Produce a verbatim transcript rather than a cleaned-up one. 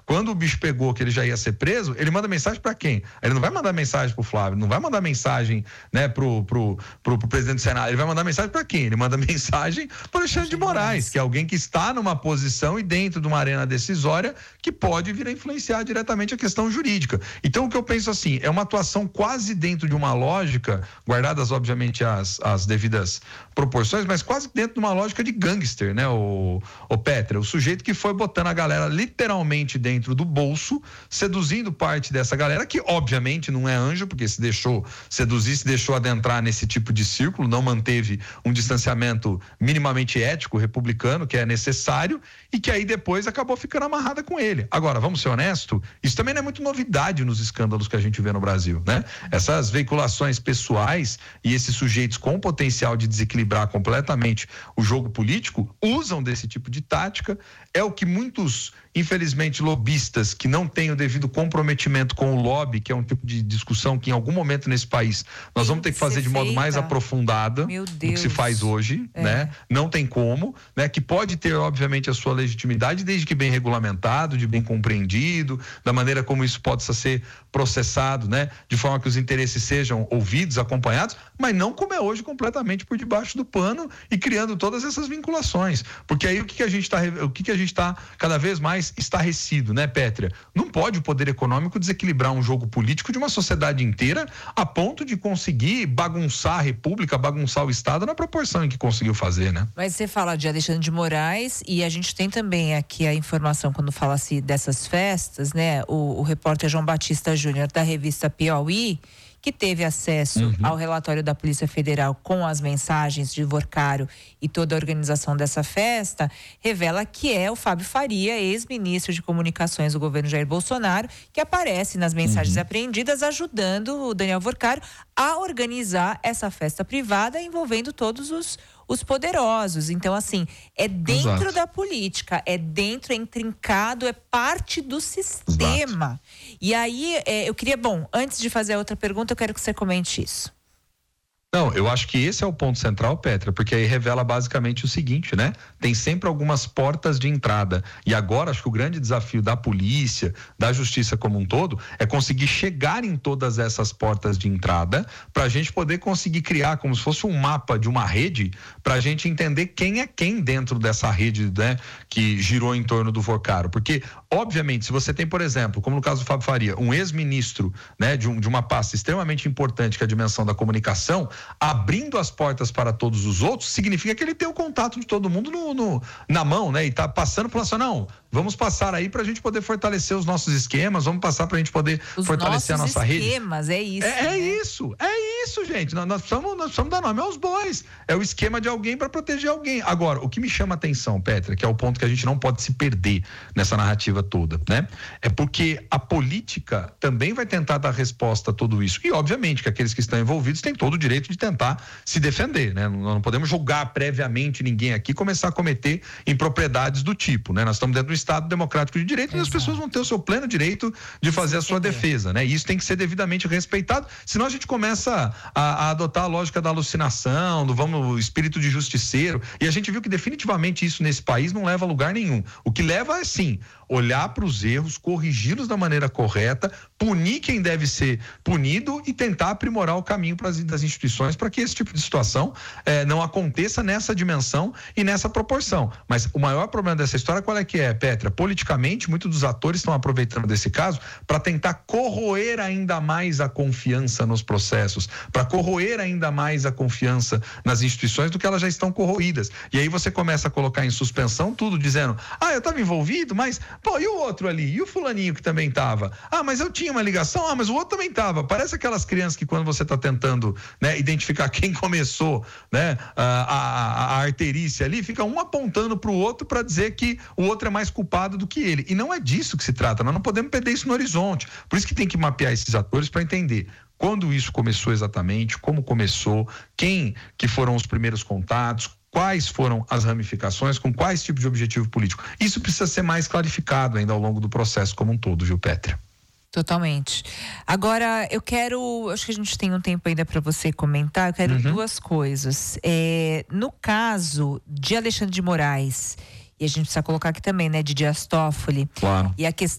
Quando o bicho pegou que ele já ia ser preso, ele manda mensagem para quem? Ele não vai mandar mensagem pro Flávio, não vai mandar mensagem, né, pro, pro, pro, pro presidente do Senado, ele vai mandar mensagem para quem? Ele manda mensagem para Alexandre de Moraes, que é alguém que está numa posição e dentro de uma arena decisória que pode vir a influenciar diretamente a questão jurídica. Então, o que eu penso assim, é uma atuação quase dentro de uma lógica, guardadas obviamente as, as devidas proporções, mas quase dentro de uma lógica de gangster, né, o, o Petra, o sujeito que foi botando a galera literalmente dentro do bolso, seduzindo parte dessa galera, que obviamente não é anjo, porque se deixou seduzir, se deixou adentrar nesse tipo de círculo, não manteve um distanciamento minimamente ético, republicano, que é necessário, e que aí depois acabou ficando amarrada com ele. Agora, vamos ser honestos, isso também não é muito novidade nos escândalos que a gente vê no Brasil, né? Essas veiculações pessoais e esses sujeitos com potencial de desequilibrar completamente o jogo político usam desse tipo de tática. É o que muitos, infelizmente, lobistas que não têm o devido comprometimento com o lobby, que é um tipo de discussão que em algum momento nesse país nós vamos ter que fazer de modo mais aprofundado do que se faz hoje, é. né? Não tem como, né? Que pode ter, obviamente, a sua legitimidade, desde que bem regulamentado, de bem compreendido, da maneira como isso possa ser processado, né? De forma que os interesses sejam ouvidos, acompanhados, mas não como é hoje, completamente por debaixo do pano e criando todas essas vinculações. Porque aí o que, que a gente está, o que, que a gente está cada vez mais estarrecido, né, Pétria? Não pode o poder econômico desequilibrar um jogo político de uma sociedade inteira a ponto de conseguir bagunçar a República, bagunçar o Estado na proporção em que conseguiu fazer, né? Mas você fala de Alexandre de Moraes e a gente tem também aqui a informação quando fala-se dessas festas, né? O, o repórter João Batista Júnior da revista Piauí, que teve acesso uhum. ao relatório da Polícia Federal com as mensagens de Vorcaro e toda a organização dessa festa, revela que é o Fábio Faria, ex-ministro de Comunicações do governo Jair Bolsonaro, que aparece nas mensagens uhum. apreendidas ajudando o Daniel Vorcaro a organizar essa festa privada envolvendo todos os, os poderosos. Então, assim, é dentro Exato. da política, é dentro, é intrincado, é parte do sistema. Exato. E aí, é, eu queria, bom, antes de fazer a outra pergunta, eu quero que você comente isso. Não, eu acho que esse é o ponto central, Petra, porque aí revela basicamente o seguinte, né? Tem sempre algumas portas de entrada. E agora acho que o grande desafio da polícia, da justiça como um todo, é conseguir chegar em todas essas portas de entrada para a gente poder conseguir criar como se fosse um mapa de uma rede, para a gente entender quem é quem dentro dessa rede, né? Que girou em torno do Vorcaro. Porque, obviamente, se você tem, por exemplo, como no caso do Fábio Faria, um ex-ministro, né? De, um, de uma pasta extremamente importante, que é a dimensão da comunicação, abrindo as portas para todos os outros, significa que ele tem o contato de todo mundo no, no, na mão, né? E tá passando por assim, não, vamos passar aí pra gente poder fortalecer os nossos esquemas, vamos passar pra gente poder os fortalecer a nossa rede. Os esquemas, é isso. É, né? é isso, é isso, gente. Nós, nós, precisamos, nós precisamos dar nome aos bois. É o esquema de alguém para proteger alguém. Agora, o que me chama a atenção, Petra, que é o ponto que a gente não pode se perder nessa narrativa toda, né? É porque a política também vai tentar dar resposta a tudo isso. E, obviamente, que aqueles que estão envolvidos têm todo o direito de tentar se defender, né? Nós não podemos julgar previamente ninguém aqui e começar a cometer impropriedades do tipo, né? Nós estamos dentro do Estado democrático de direito. Exato. E as pessoas vão ter o seu pleno direito de fazer a sua defesa, né? E isso tem que ser devidamente respeitado, senão a gente começa a, a adotar a lógica da alucinação, do vamos, espírito de justiceiro, e a gente viu que definitivamente isso nesse país não leva a lugar nenhum. O que leva é sim, olhar para os erros, corrigi-los da maneira correta, punir quem deve ser punido e tentar aprimorar o caminho para as das instituições para que esse tipo de situação eh, não aconteça nessa dimensão e nessa proporção. Mas o maior problema dessa história qual é que é, Petra? Politicamente, muitos dos atores estão aproveitando desse caso para tentar corroer ainda mais a confiança nos processos, para corroer ainda mais a confiança nas instituições do que elas já estão corroídas. E aí você começa a colocar em suspensão tudo, dizendo, ah, eu estava envolvido, mas pô, e o outro ali? E o fulaninho que também estava? Ah, mas eu tinha uma ligação? Ah, mas o outro também estava. Parece aquelas crianças que quando você está tentando, né, identificar quem começou, né, a, a, a arterícia ali, fica um apontando para o outro para dizer que o outro é mais culpado do que ele. E não é disso que se trata. Nós não podemos perder isso no horizonte. Por isso que tem que mapear esses atores para entender quando isso começou exatamente, como começou, quem que foram os primeiros contatos, quais foram as ramificações, com quais tipos de objetivo político. Isso precisa ser mais clarificado ainda ao longo do processo como um todo, viu, Pétria? Totalmente. Agora, eu quero, acho que a gente tem um tempo ainda para você comentar, eu quero uhum. duas coisas. É, no caso de Alexandre de Moraes, e a gente precisa colocar aqui também, né, de Dias Toffoli, claro. E a questão